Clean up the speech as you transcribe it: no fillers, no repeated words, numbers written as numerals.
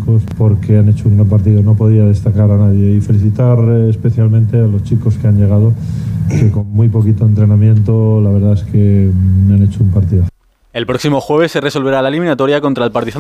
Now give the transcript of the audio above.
chicos porque han hecho un gran partido, no podía destacar a nadie, y felicitar especialmente a los chicos que han llegado, que con muy poquito entrenamiento la verdad es que han hecho un partido. El próximo jueves se resolverá la eliminatoria contra el Partizan